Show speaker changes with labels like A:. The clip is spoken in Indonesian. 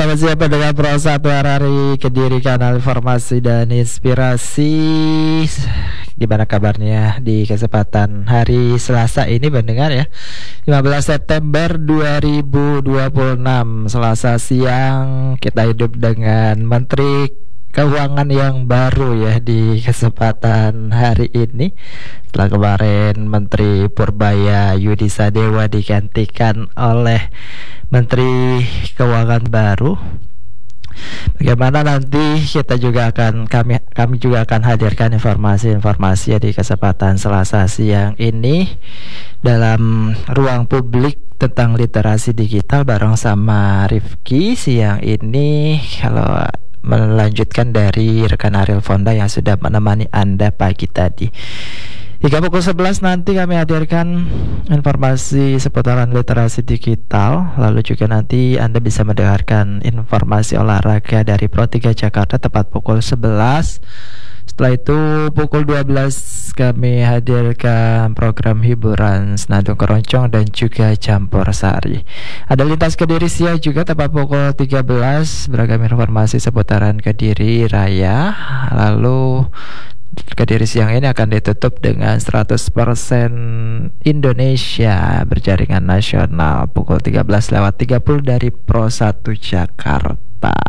A: Selamat siang pendengar Pro 1 RRI Kediri, kanal informasi dan inspirasi. Gimana kabarnya di kesempatan hari Selasa ini pendengar ya, 15 September 2026. Selasa siang kita hidup dengan Menteri Keuangan yang baru ya di kesempatan hari ini. Setelah kemarin Menteri Purbaya Yudi Sadewa digantikan oleh Menteri Keuangan baru. Bagaimana nanti kita juga akan kami juga akan hadirkan informasi-informasi di kesempatan Selasa siang ini dalam ruang publik tentang literasi digital bareng sama Rifki siang ini. Kalau melanjutkan dari rekan Ariel Fonda yang sudah menemani Anda pagi tadi. Hingga pukul 11 nanti kami hadirkan informasi seputaran literasi digital. Lalu juga nanti Anda bisa mendengarkan informasi olahraga dari Pro 3 Jakarta tepat pukul 11. Setelah itu pukul 12 kami hadirkan program hiburan Senandung Keroncong dan juga Campur Sari. Ada Lintas Kediri siang juga tepat pukul 13. Beragam informasi seputaran Kediri Raya. Lalu Kediri siang ini akan ditutup dengan 100% Indonesia berjaringan nasional pukul 13:30 dari Pro 1 Jakarta.